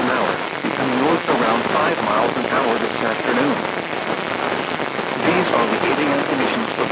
an hour, becoming north around 5 miles an hour this afternoon. These are the gating conditions for